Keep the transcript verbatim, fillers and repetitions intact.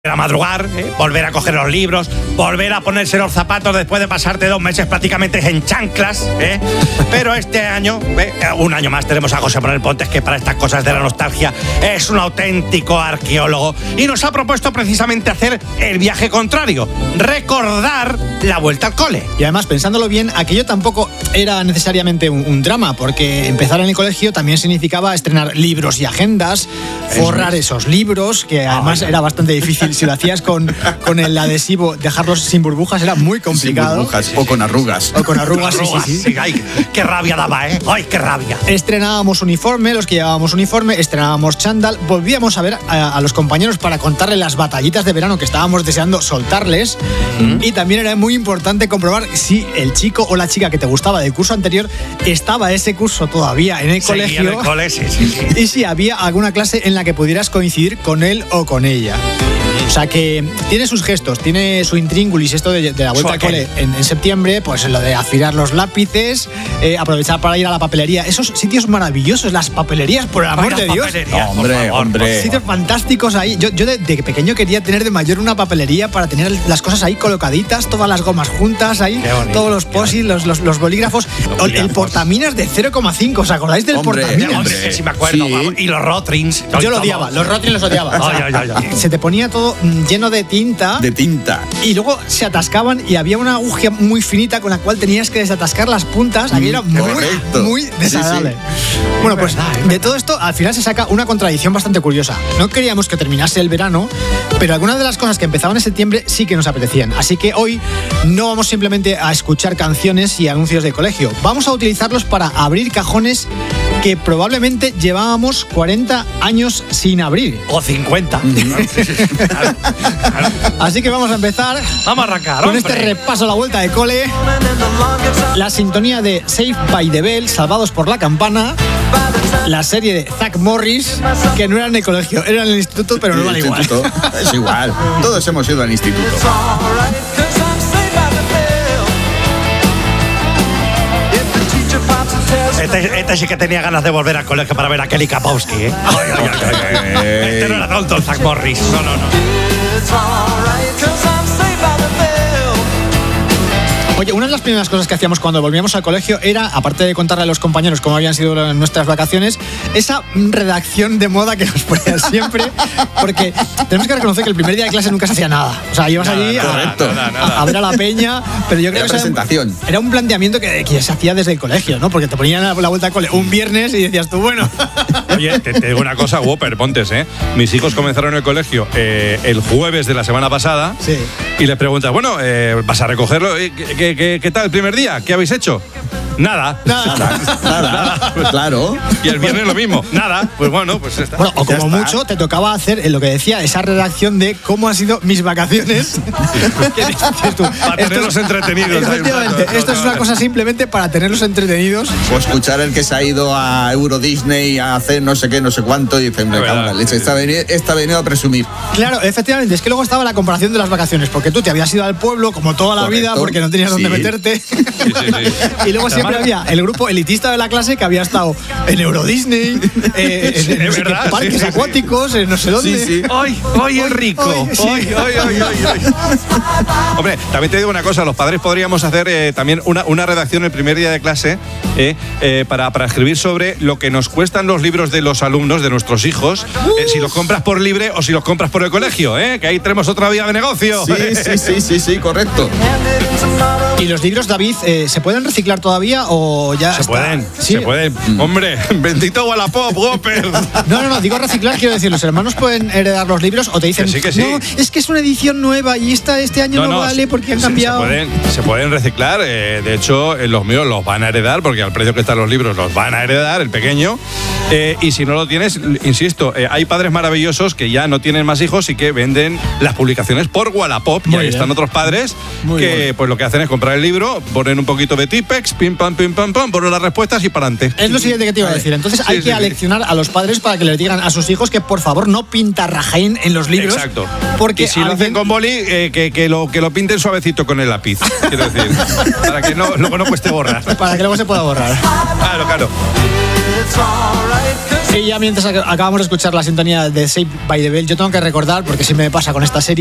a madrugar, ¿eh? Volver a coger los libros, volver a ponerse los zapatos después de pasarte dos meses prácticamente en chanclas, ¿eh? Pero este año, ¿eh? un año más, tenemos a José Manuel Pontes, que para estas cosas de la nostalgia es un auténtico arqueólogo y nos ha propuesto precisamente hacer el viaje contrario, recordar la vuelta al cole. Y además, pensándolo bien, aquello tampoco era necesariamente un, un drama, porque empezar en el colegio también significaba estrenar libros y agendas, forrar esos libros, que además era bastante difícil. Si lo hacías con, con el adhesivo, dejarlos sin burbujas era muy complicado. Sin burbujas o con arrugas. O con arrugas, sí, arrugas sí, sí. sí. Ay, qué rabia daba, ¿eh? Ay, qué rabia. Estrenábamos uniforme, los que llevábamos uniforme, estrenábamos chándal, volvíamos a ver a, a los compañeros para contarles las batallitas de verano que estábamos deseando soltarles. Mm-hmm. Y también era muy importante comprobar si el chico o la chica que te gustaba del curso anterior estaba ese curso todavía en el Seguía colegio. En el cole, sí, sí, sí. Y si había alguna clase en la que pudieras coincidir con él o con ella. O sea que tiene sus gestos, tiene su intríngulis esto de, de la vuelta al cole en, en septiembre, pues lo de afilar los lápices, eh, aprovechar para ir a la papelería. Esos sitios maravillosos, las papelerías, por el amor de Dios. No, hombre, favor, hombre. Sitios fantásticos ahí. Yo, yo de, de pequeño quería tener de mayor una papelería para tener las cosas ahí colocaditas, todas las gomas juntas ahí, bonito, todos los posis, los, los, los bolígrafos, los el portaminas de cero coma cinco. ¿Os acordáis del hombre, portaminas? Hombre, sí me acuerdo. Sí. Y los rotrins. Yo lo odiaba, los rotrins los odiaba. Ay, ay, ay, ay. Se te ponía todo lleno de tinta. De tinta. Y luego se atascaban y había una aguja muy finita con la cual tenías que desatascar las puntas. Aquí era muy, muy desagradable. Sí, sí. Bueno, pues de todo esto al final se saca una contradicción bastante curiosa. No queríamos que terminase el verano, pero algunas de las cosas que empezaban en septiembre sí que nos apetecían. Así que hoy no vamos simplemente a escuchar canciones y anuncios de colegio. Vamos a utilizarlos para abrir cajones que probablemente llevábamos cuarenta años sin abrir. O cincuenta. Mm-hmm. Claro, claro. Así que vamos a empezar. Vamos a arrancar, con hombre. este repaso a la vuelta de cole. La sintonía de Saved by the Bell, Salvados por la Campana. La serie de Zach Morris, que no era en el colegio, era en el instituto, pero no vale igual. Es igual. Todos hemos ido al instituto. Este, este sí que tenía ganas de volver al colegio para ver a Kelly Kapowski, ¿eh? Ay, ay, ay, ay. Este no era tonto, el Zach Morris. No, no, no. Oye, una de las primeras cosas que hacíamos cuando volvíamos al colegio era, aparte de contarle a los compañeros cómo habían sido nuestras vacaciones, esa redacción de moda que nos ponían siempre, porque tenemos que reconocer que el primer día de clase nunca se hacía nada. O sea, ibas nada, allí nada, a, nada, nada. a, a ver a la peña, pero yo creo era que presentación. Era un planteamiento que, que se hacía desde el colegio, ¿no? Porque te ponían a la vuelta al cole un viernes y decías tú, bueno. Oye, te, te digo una cosa, Whopper, Pontes, ¿eh? Mis hijos comenzaron el colegio eh, el jueves de la semana pasada. Sí. Y les preguntas, bueno, eh, ¿vas a recogerlo? ¿Qué, qué, qué, ¿Qué tal el primer día? ¿Qué habéis hecho? Nada. Nada. Nada. Nada. Pues claro. Y el viernes lo mismo. Nada. Pues bueno, pues está. Bueno, o como está. mucho te tocaba hacer lo que decía, esa redacción de cómo han sido mis vacaciones. tú, para tenerlos entretenidos. Efectivamente, Rato, esto es una cosa simplemente para tenerlos entretenidos. O escuchar el que se ha ido a Euro Disney a hacer no sé qué, no sé cuánto y dicen, me cago en la leche, está venido, está venido a presumir. Claro, efectivamente, es que luego estaba la comparación de las vacaciones, porque tú te habías ido al pueblo como toda la Correcto. vida porque no tenías Sí. dónde meterte. Sí, sí, sí. Y luego siempre había el grupo elitista de la clase que había estado en Euro Disney, eh, en, en no sé verdad, qué parques sí, sí, acuáticos, en no sé dónde. Sí, sí. ¡Ay, ay, el rico! Ay, sí. ¡Ay, ay, ay, ay, ay! Hombre, también te digo una cosa, los padres podríamos hacer eh, también una, una redacción el primer día de clase eh, eh, para, para escribir sobre lo que nos cuestan los libros de los alumnos, de nuestros hijos, eh, si los compras por libre o si los compras por el colegio, eh, que ahí tenemos otra vía de negocio. Sí, sí, sí, sí, sí, correcto. ¿Y los libros, David, eh, se pueden reciclar todavía o ya Se está? pueden, ¿Sí? se pueden. Mm. Hombre, bendito Wallapop, Whopper. No, no, no, digo reciclar, quiero decir, los hermanos pueden heredar los libros o te dicen, Que sí, que sí. no, es que es una edición nueva y esta este año no, no, no vale porque han se, cambiado. Se pueden, se pueden reciclar, eh, de hecho, eh, los míos los van a heredar porque al precio que están los libros los van a heredar, el pequeño. Eh, y si no lo tienes, insisto, eh, hay padres maravillosos que ya no tienen más hijos y que venden las publicaciones por Wallapop. Muy y ahí bien. están otros padres Muy que bien. pues lo que hacen es comprar el libro, ponen un poquito de tipex, pim pam, pim pam, pam, ponen las respuestas y para adelante. Es lo siguiente que te iba a decir. Entonces Sí, hay sí, que sí. aleccionar a los padres para que les digan a sus hijos que por favor no pintarrajen en los libros. Exacto. Porque y si lo hacen alguien- con boli, eh, que, que, lo, que lo pinten suavecito con el lápiz. Quiero decir, para que no, luego no cueste borrar. para que luego se pueda borrar. Claro, claro. It's all right, 'cause Y ya mientras acabamos de escuchar la sintonía de Saved by the Bell, yo tengo que recordar, porque siempre me pasa con esta serie,